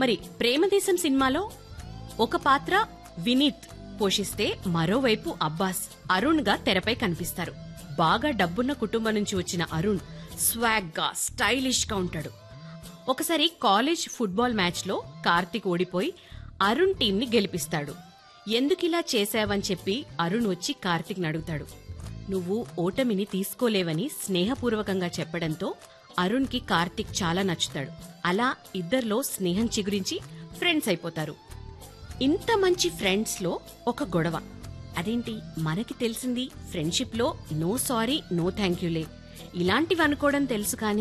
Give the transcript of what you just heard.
మరి ప్రేమదేశం సినిమాలో ఒక పాత్ర వినీత్ పోషిస్తే మరోవైపు అబ్బాస్ అరుణ్ గా తెరపై కనిపిస్తారు. బాగా డబ్బున్న కుటుంబం నుంచి వచ్చిన అరుణ్ స్వాగ్ గా స్టైలిష్ గా ఉంటాడు. ఒకసారి కాలేజ్ ఫుట్బాల్ మ్యాచ్ లో కార్తిక్ ఓడిపోయి అరుణ్ టీం ని గెలిపిస్తాడు. ఎందుకిలా చేశావని చెప్పి అరుణ్ వచ్చి కార్తిక్ అడుగుతాడు. నువ్వు ఓటమిని తీసుకోలేవని స్నేహపూర్వకంగా చెప్పడంతో అరుణ్ కి కార్తిక్ చాలా నచ్చుతాడు. అలా ఇద్దర్లో స్నేహం చిగురించి ఫ్రెండ్స్ అయిపోతారు. ఇంత మంచి ఫ్రెండ్స్ లో ఒక గొడవ. అదేంటి, మనకి తెలిసింది ఫ్రెండ్షిప్ లో నో సారీ నో థ్యాంక్ యూలే, ఇలాంటివి అనుకోవడం తెలుసు కానీ